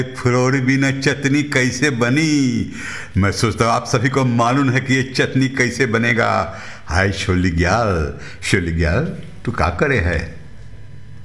Floor बिना चटनी कैसे बनी। मैं सोचता हूँ आप सभी को मालूम है कि ये चटनी कैसे बनेगा। हाय शोली ग्याल, तू का करे है।